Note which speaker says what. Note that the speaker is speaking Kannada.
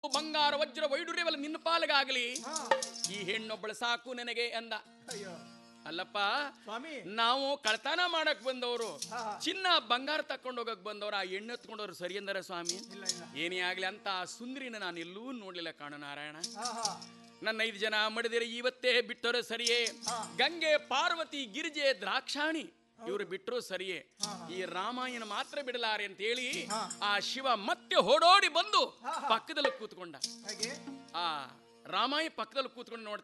Speaker 1: ಬಂಗಾರ ವಜ್ರ ವೈಡೂರ್ಯವೆಲ್ಲ ನಿನ್ನ ಪಾಲಗಾಗಲಿ. ಈ ಹೆಣ್ಣೊಬ್ಬಳು ಸಾಕು ನನಗೆ ಅಂದ. ಅಲ್ಲಪ್ಪ
Speaker 2: ಸ್ವಾಮಿ,
Speaker 1: ನಾವು ಕಳ್ತನ ಮಾಡಕ್ ಬಂದವರು, ಚಿನ್ನ ಬಂಗಾರ ತಕೊಂಡು ಹೋಗಕ್ ಬಂದವರು, ಆ ಹೆಣ್ಣು ಎತ್ಕೊಂಡವ್ರು ಸರಿ ಅಂದಾರ ಸ್ವಾಮಿ? ಏನೇ ಆಗ್ಲಿ ಅಂತ ಆ ಸುಂದರಿನ ನಾನು ಎಲ್ಲೂ ನೋಡ್ಲಿಲ್ಲ ಕಾಣು ನಾರಾಯಣ. ನನ್ನ 5 ಜನ ಮಡಿದಿರ ಇವತ್ತೇ ಬಿಟ್ಟರು ಸರಿಯೇ. ಗಂಗೆ, ಪಾರ್ವತಿ, ಗಿರಿಜೆ, ದ್ರಾಕ್ಷಾಣಿ ಇವರು ಬಿಟ್ಟರು ಸರಿಯೇ. ಈ ರಾಮಾಯಣ ಮಾತ್ರ ಬಿಡಲಾರೆ ಅಂತ ಹೇಳಿ ಆ ಶಿವ ಮತ್ತೆ ಹೊಡೋಡಿ ಬಂದು ಪಕ್ಕದಲ್ಲಿ ಕೂತ್ಕೊಂಡ. ಆ ರಾಮಾಯ ಪಕ್ಕದಲ್ಲಿ ಕೂತ್ಕೊಂಡು ನೋಡ್ತಾ